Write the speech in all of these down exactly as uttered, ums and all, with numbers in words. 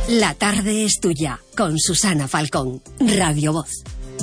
La tarde es tuya, con Susana Falcón, Radio Voz.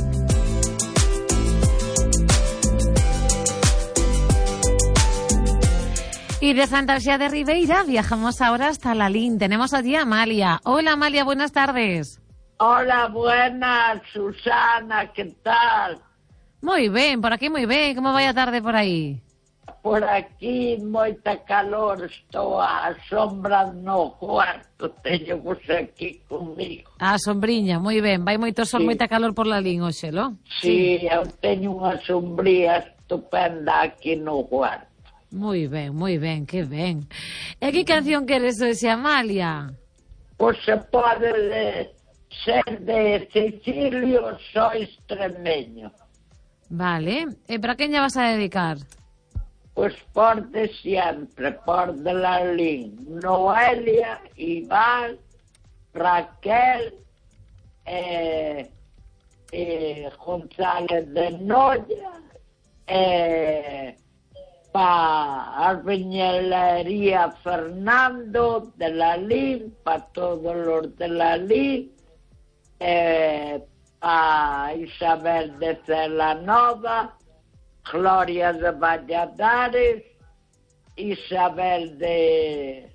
Y de Fantasía de Ribeira viajamos ahora hasta Lalín. Tenemos allí a Amalia. Hola Amalia, buenas tardes. Hola, buenas, Susana, ¿qué tal? Moi ben, por aquí moi ben. Como vai a tarde por aí? Por aquí moita calor, estou á sombra no cuarto, teño vos aquí comigo. A sombriña, moi ben. Vai moito sol, Sí. moita calor por Lalín hoxe, lo? Sí, eu teño unha sombría estupenda aquí no cuarto. Moi ben, moi ben, que ben. E que canción queres hoxe, Amalia? Pois se pode de, ser de Cecilio, sou extremeño. Vale. E para quen lle vas a dedicar? Pois por de sempre, por de Lalín, Noelia, Iván, Raquel, eh, eh, González de Noia, eh, pa Arbeñelería Fernando de Lalín, pa todos los de Lalín, eh, pa Isabel de Celanova, Gloria de Valladares, Isabel de...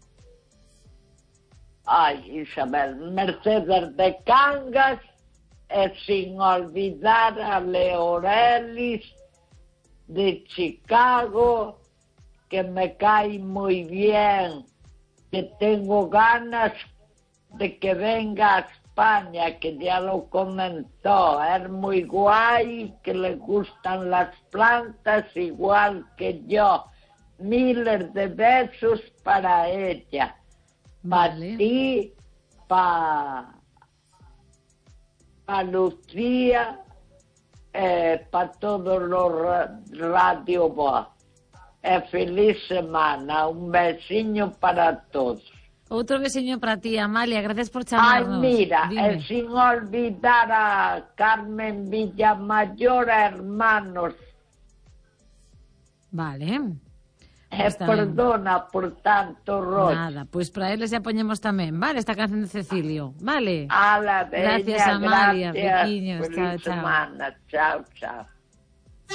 Ay, Isabel, Mercedes de Cangas, e sin olvidar a Leorelis de Chicago, que me cae muy bien, que tengo ganas de que venga a España, que ya lo comentó, es muy guay, que le gustan las plantas igual que yo. Miles de besos para ella, para Vale. ti, para pa Lucía, eh, para todos los ra- Radio Voz. Eh, feliz semana, un besiño para todos. Outro besiño para ti, Amalia. Gracias por Ay, chamarnos. mira, Dime. eh, sin olvidar a Carmen Villamayor, a hermanos. Vale. Eh, Está ben. perdona por tanto rollo. Nada, pois pues para eles ya poñemos tamén, vale, esta canción de Cecilio, vale. A la veña, Gracias, Amalia. gracias. Bequiños, Feliz chao, chao. semana. Chao, chao.